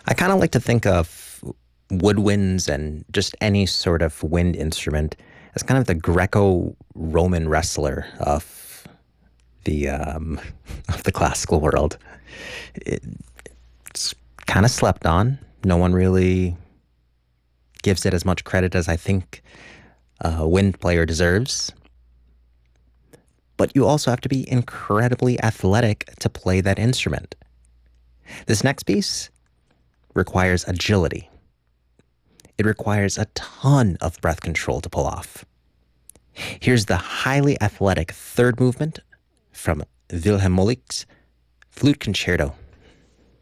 I kind of like to think of woodwinds and just any sort of wind instrument as kind of the Greco-Roman wrestler the um, of the classical world. It's kind of slept on. No one really gives it as much credit as I think a wind player deserves. But you also have to be incredibly athletic to play that instrument. This next piece requires agility. It requires a ton of breath control to pull off. Here's the highly athletic third movement from Wilhelm Moelik's Flute Concerto.